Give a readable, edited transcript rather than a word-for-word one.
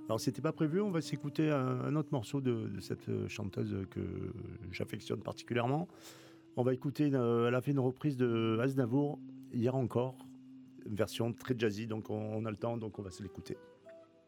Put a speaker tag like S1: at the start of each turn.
S1: Alors c'était pas prévu, on va s'écouter un autre morceau de cette chanteuse que j'affectionne particulièrement. On va écouter, elle a fait une reprise de Aznavour, Hier encore, une version très jazzy, donc on a le temps, donc on va se l'écouter.